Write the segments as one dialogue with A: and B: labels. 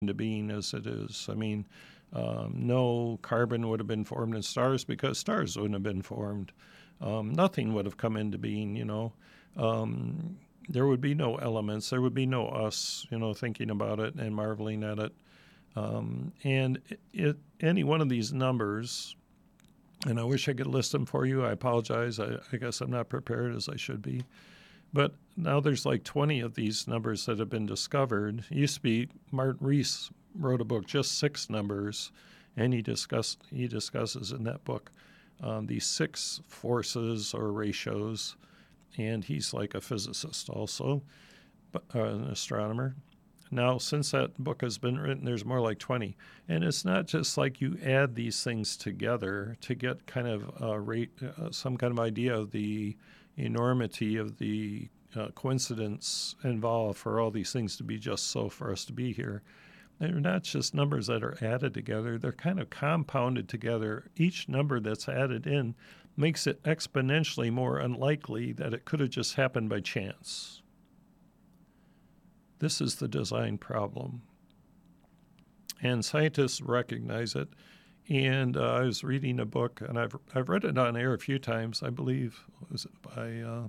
A: into being as it is. I mean, no carbon would have been formed in stars because stars wouldn't have been formed. Nothing would have come into being, there would be no elements. There would be no us, thinking about it and marveling at it. Any one of these numbers, and I wish I could list them for you. I apologize. I guess I'm not prepared as I should be. But now there's like 20 of these numbers that have been discovered. It used to be Martin Rees wrote a book, just 6 numbers, and he discusses in that book these 6 forces or ratios, and he's like a physicist also, an astronomer. Now, since that book has been written, there's more like 20. And it's not just like you add these things together to get kind of some kind of idea of the enormity of the coincidence involved for all these things to be just so for us to be here. They're not just numbers that are added together. They're kind of compounded together. Each number that's added in makes it exponentially more unlikely that it could have just happened by chance. This is the design problem. And scientists recognize it. And I was reading a book, and I've read it on air a few times. I believe was it by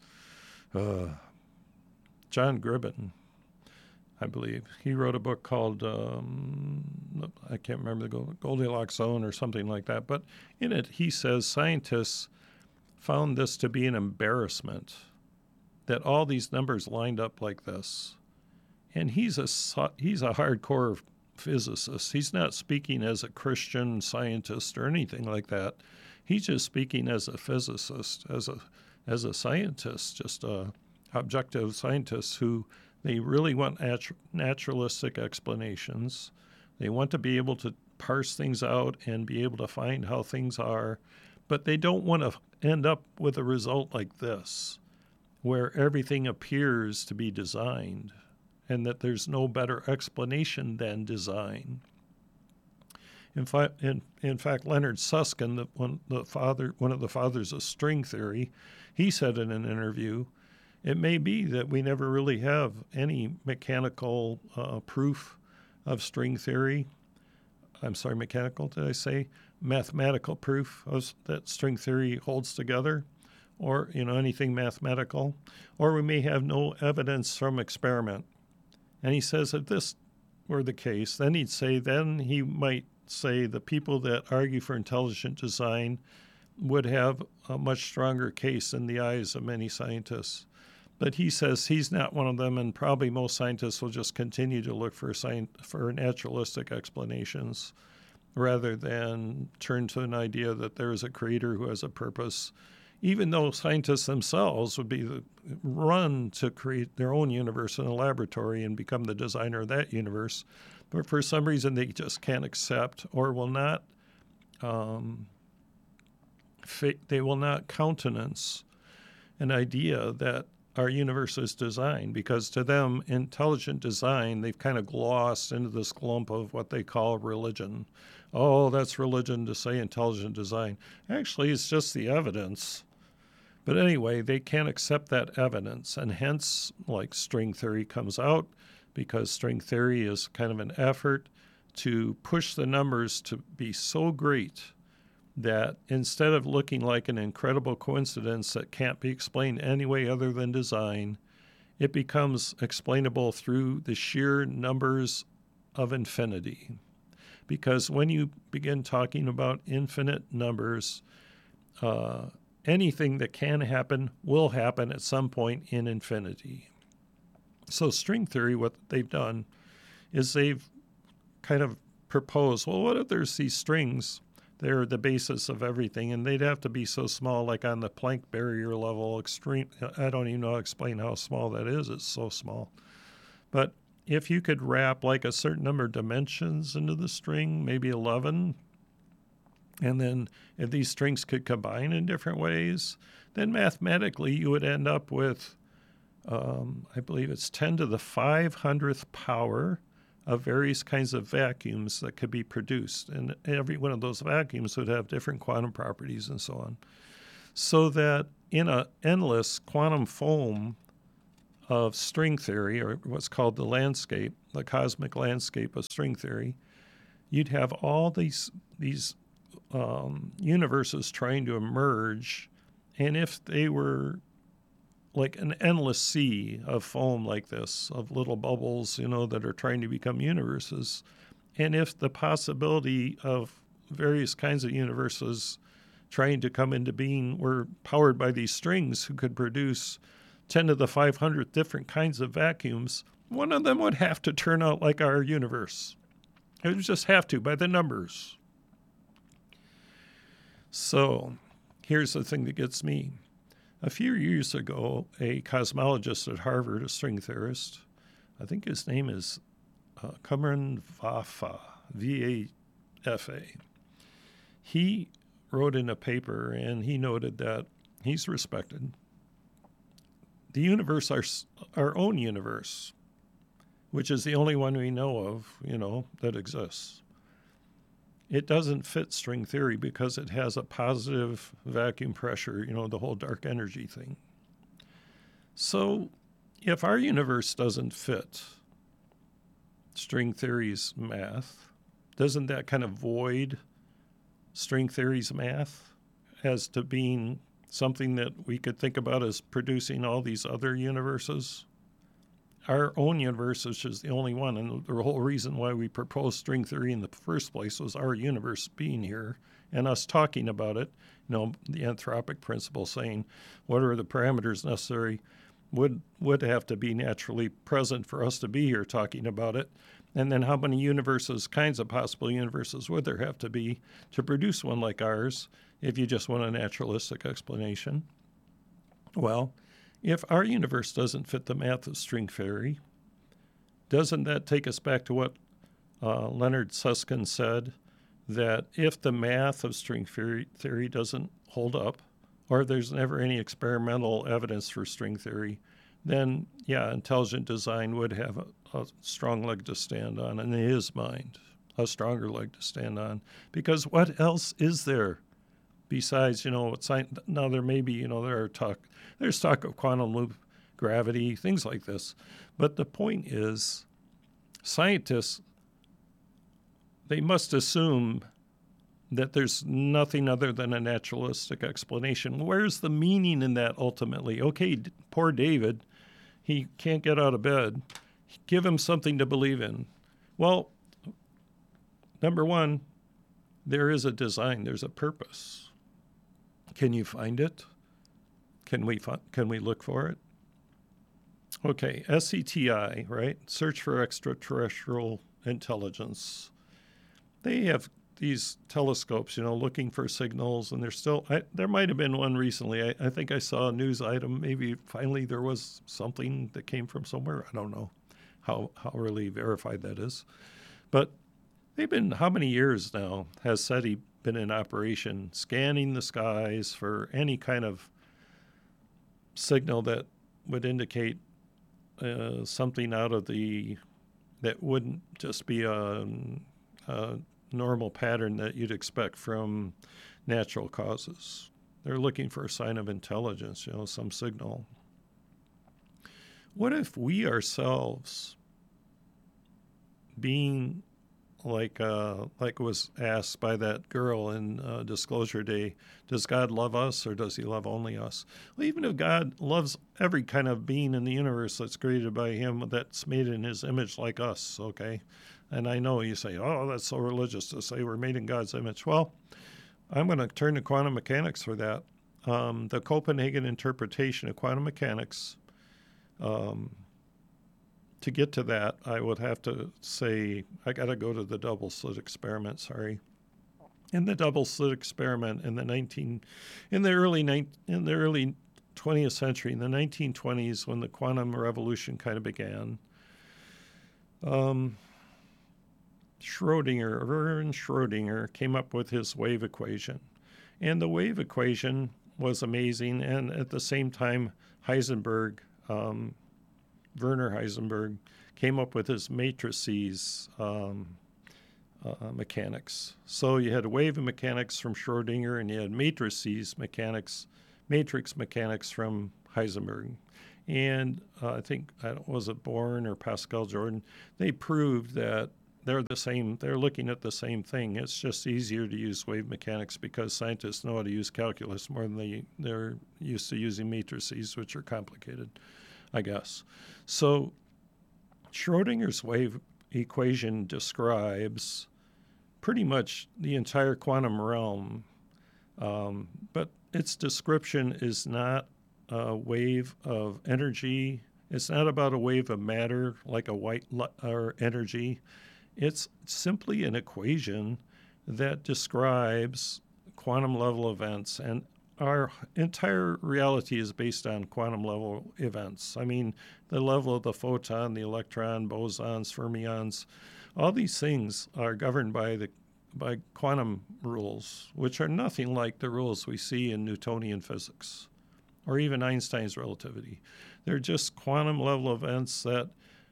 A: John Gribben, I believe. He wrote a book called I can't remember, the Goldilocks Zone or something like that. But in it, he says scientists found this to be an embarrassment that all these numbers lined up like this. And he's a hardcore physicist. He's not speaking as a Christian scientist or anything like that. He's just speaking as a physicist, as a scientist, just a objective scientist who they really want naturalistic explanations. They want to be able to parse things out and be able to find how things are, but they don't want to end up with a result like this, where everything appears to be designed and that there's no better explanation than design. In fact, Leonard Susskind, one of the fathers of string theory, he said in an interview, it may be that we never really have any mechanical proof of string theory. I'm sorry, mechanical, did I say? Mathematical proof that string theory holds together, or anything mathematical, or we may have no evidence from experiment. And he says if this were the case, then he might say the people that argue for intelligent design would have a much stronger case in the eyes of many scientists. But he says he's not one of them, and probably most scientists will just continue to look for naturalistic explanations rather than turn to an idea that there is a creator who has a purpose, even though scientists themselves would be run to create their own universe in a laboratory and become the designer of that universe. But for some reason, they just can't accept or will not, they will not countenance an idea that our universe is designed, because to them, intelligent design, they've kind of glossed into this clump of what they call religion. Oh, that's religion to say intelligent design. Actually, it's just the evidence. But anyway, they can't accept that evidence, and hence, like, string theory comes out, because string theory is kind of an effort to push the numbers to be so great that instead of looking like an incredible coincidence that can't be explained any way other than design, it becomes explainable through the sheer numbers of infinity. Because when you begin talking about infinite numbers, anything that can happen will happen at some point in infinity. So string theory, what they've done is they've kind of proposed, well, what if there's these strings? They're the basis of everything, and they'd have to be so small, like on the Planck barrier level, extreme. I don't even know how to explain how small that is. It's so small. But if you could wrap like a certain number of dimensions into the string, maybe 11, and then if these strings could combine in different ways, then mathematically you would end up with, I believe it's 10 to the 500th power of various kinds of vacuums that could be produced. And every one of those vacuums would have different quantum properties and so on. So that in an endless quantum foam of string theory, or what's called the landscape, the cosmic landscape of string theory, you'd have all these universes trying to emerge, and if they were like an endless sea of foam like this, of little bubbles, that are trying to become universes, and if the possibility of various kinds of universes trying to come into being were powered by these strings who could produce 10 to the 500th different kinds of vacuums, one of them would have to turn out like our universe. It would just have to, by the numbers. So here's the thing that gets me. A few years ago, a cosmologist at Harvard, a string theorist, I think his name is Cameron Vafa, V-A-F-A. He wrote in a paper, and he noted that he's respected. The universe, our own universe, which is the only one we know of, that exists, it doesn't fit string theory because it has a positive vacuum pressure, the whole dark energy thing. So if our universe doesn't fit string theory's math, doesn't that kind of void string theory's math as to being something that we could think about as producing all these other universes? Our own universe is just the only one, and the whole reason why we proposed string theory in the first place was our universe being here and us talking about it. The anthropic principle saying what are the parameters necessary would have to be naturally present for us to be here talking about it. And then how many universes, kinds of possible universes, would there have to be to produce one like ours if you just want a naturalistic explanation? Well, if our universe doesn't fit the math of string theory, doesn't that take us back to what Leonard Susskind said, that if the math of string theory doesn't hold up, or there's never any experimental evidence for string theory, then, intelligent design would have a strong leg to stand on, in his mind, a stronger leg to stand on. Because what else is there besides, now there may be, there's talk of quantum loop gravity, things like this. But the point is, scientists, they must assume that there's nothing other than a naturalistic explanation. Where's the meaning in that ultimately? Okay, poor David, he can't get out of bed. Give him something to believe in. Well, number one, there is a design, there's a purpose. Can you find it? Can we look for it? Okay, SETI, right? Search for Extraterrestrial Intelligence. They have these telescopes, looking for signals, and there might have been one recently. I think I saw a news item. Maybe finally there was something that came from somewhere. I don't know how really verified that is. But they've been, how many years now has SETI been in operation, scanning the skies for any kind of signal that would indicate something out of that wouldn't just be a normal pattern that you'd expect from natural causes. They're looking for a sign of intelligence, some signal. What if we ourselves, being like was asked by that girl in Disclosure Day, does God love us or does he love only us? Well, even if God loves every kind of being in the universe that's created by him, that's made in his image like us, okay? And I know you say, oh, that's so religious to say we're made in God's image. Well, I'm going to turn to quantum mechanics for that. The Copenhagen interpretation of quantum mechanics, to get to that, I would have to say I got to go to the double slit experiment. Sorry, in the double slit experiment in the early 20th century, in the 1920s, when the quantum revolution kind of began, Vernon Schrödinger came up with his wave equation, and the wave equation was amazing. And at the same time, Werner Heisenberg came up with his matrices mechanics. So you had wave mechanics from Schrödinger, and you had matrix mechanics from Heisenberg. And I think, was it Born or Pascal Jordan? They proved that they're the same. They're looking at the same thing. It's just easier to use wave mechanics because scientists know how to use calculus more than they're used to using matrices, which are complicated, I guess. So Schrodinger's wave equation describes pretty much the entire quantum realm, but its description is not a wave of energy. It's not about a wave of matter like a white or energy. It's simply an equation that describes quantum level events, and our entire reality is based on quantum level events. I mean, the level of the photon, the electron, bosons, fermions, all these things are governed by quantum rules, which are nothing like the rules we see in Newtonian physics or even Einstein's relativity. They're just quantum level events that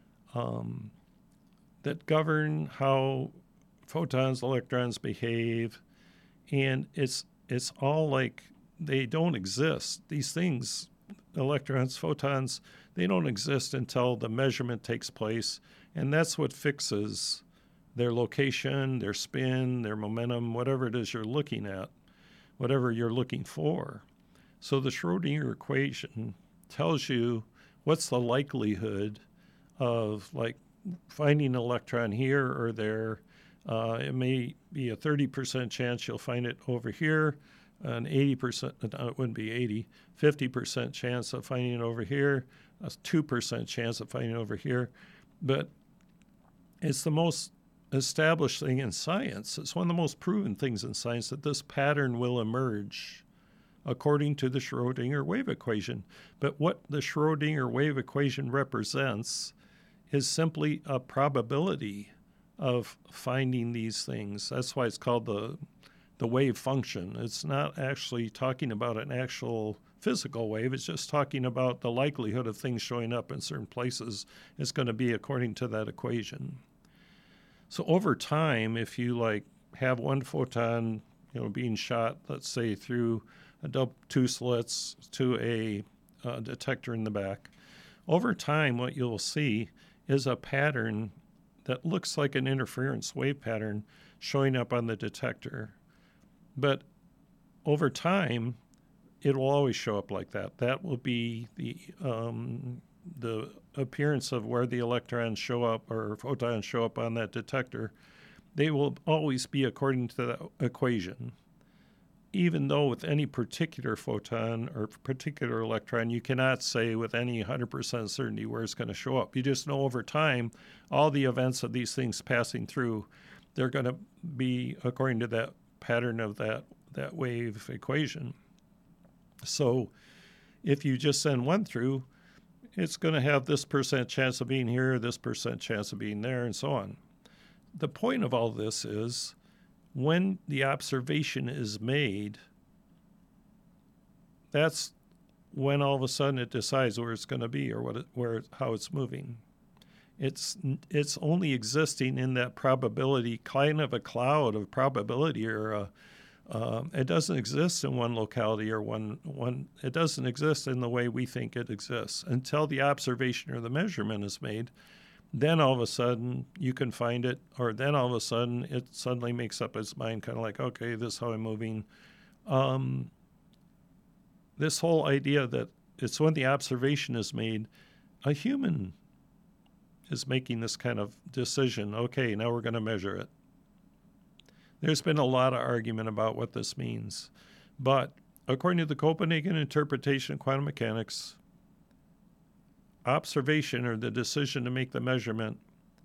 A: govern how photons, electrons behave, and it's all like they don't exist. These things, electrons, photons, they don't exist until the measurement takes place, and that's what fixes their location, their spin, their momentum, whatever it is you're looking at, whatever you're looking for. So the Schrodinger equation tells you what's the likelihood of like finding an electron here or there. It may be a 30% chance you'll find it over here, an 80%, no, it wouldn't be 80, 50% chance of finding it over here, a 2% chance of finding it over here. But it's the most established thing in science. It's one of the most proven things in science that this pattern will emerge according to the Schrodinger wave equation. But what the Schrodinger wave equation represents is simply a probability of finding these things. That's why it's called the wave function. It's not actually talking about an actual physical wave. It's just talking about the likelihood of things showing up in certain places is going to be according to that equation. So over time, if you like have one photon, being shot, let's say through two slits to a detector in the back, over time, what you'll see is a pattern that looks like an interference wave pattern showing up on the detector. But over time, it will always show up like that. That will be the appearance of where the electrons show up or photons show up on that detector. They will always be according to that equation. Even though with any particular photon or particular electron, you cannot say with any 100% certainty where it's going to show up. You just know over time, all the events of these things passing through, they're going to be according to that pattern of that wave equation. So if you just send one through, it's going to have this percent chance of being here, this percent chance of being there, and so on. The point of all this is when the observation is made, that's when all of a sudden it decides where it's going to be or how it's moving. It's only existing in that probability, kind of a cloud of probability, or it doesn't exist in one locality or one. It doesn't exist in the way we think it exists until the observation or the measurement is made. Then all of a sudden you can find it, or then all of a sudden it suddenly makes up its mind, kind of like, okay, this is how I'm moving. This whole idea that it's when the observation is made, a human is making this kind of decision. Okay, now we're going to measure it. There's been a lot of argument about what this means, but according to the Copenhagen interpretation of quantum mechanics, observation, or the decision to make the measurement,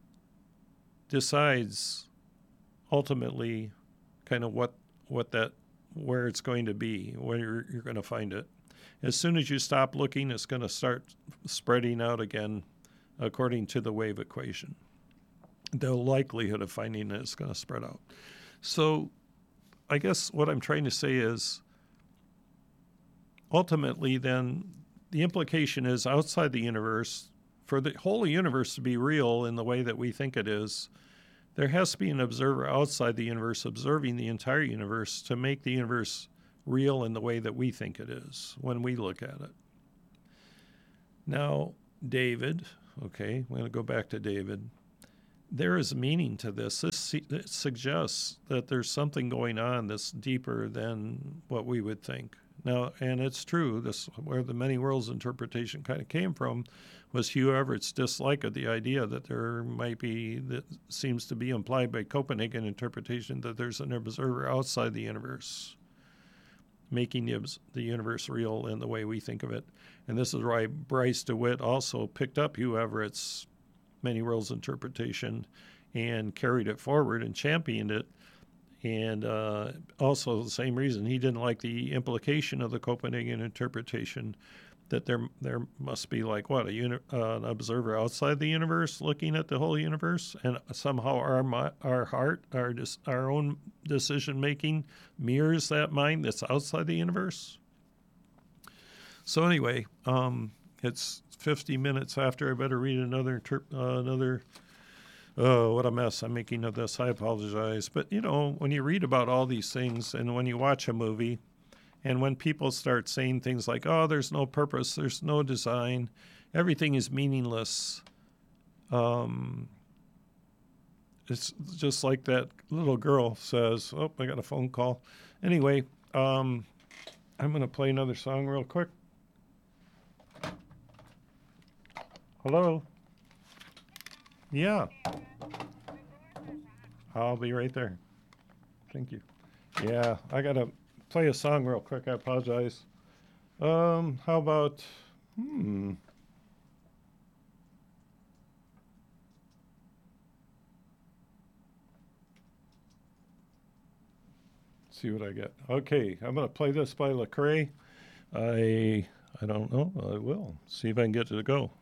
A: decides ultimately kind of where it's going to be, where you're going to find it. As soon as you stop looking, it's going to start spreading out again according to the wave equation. The likelihood of finding it is going to spread out. So I guess what I'm trying to say is ultimately then the implication is outside the universe, for the whole universe to be real in the way that we think it is, there has to be an observer outside the universe observing the entire universe to make the universe real in the way that we think it is when we look at it. Now, David, okay, I'm going to go back to David. There is meaning to this. It suggests that there's something going on that's deeper than what we would think. Now, and it's true, this where the many worlds interpretation kind of came from was Hugh Everett's dislike of the idea that there might be, that seems to be implied by Copenhagen interpretation, that there's an observer outside the universe, making the universe real in the way we think of it. And this is why Bryce DeWitt also picked up Hugh Everett's many worlds interpretation and carried it forward and championed it. And also the same reason he didn't like the implication of the Copenhagen interpretation that there must be like what an observer outside the universe looking at the whole universe, and somehow our heart, our own decision making mirrors that mind that's outside the universe. So anyway, it's 50 minutes after. I better read another. Oh, what a mess I'm making of this. I apologize. But, when you read about all these things and when you watch a movie and when people start saying things like, oh, there's no purpose, there's no design, everything is meaningless, it's just like that little girl says, oh, I got a phone call. Anyway, I'm going to play another song real quick. Hello? Yeah. I'll be right there. Thank you. Yeah, I got to play a song real quick. I apologize. How about, see what I get. Okay, I'm going to play this by Lecrae. I don't know. I will. See if I can get it to go.